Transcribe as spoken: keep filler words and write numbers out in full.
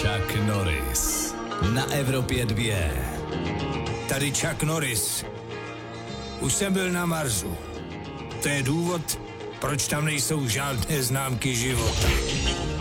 Chuck Norris na Evropě dvě. Tady Chuck Norris. Už jsem byl na Marsu. To je důvod, proč tam nejsou žádné známky života.